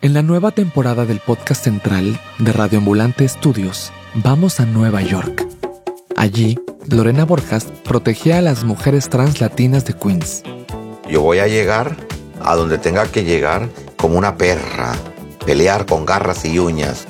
En la nueva temporada del podcast central de Radio Ambulante Estudios, vamos a Nueva York. Allí, Lorena Borjas protegía a las mujeres trans latinas de Queens. Yo voy a llegar a donde tenga que llegar como una perra, pelear con garras y uñas.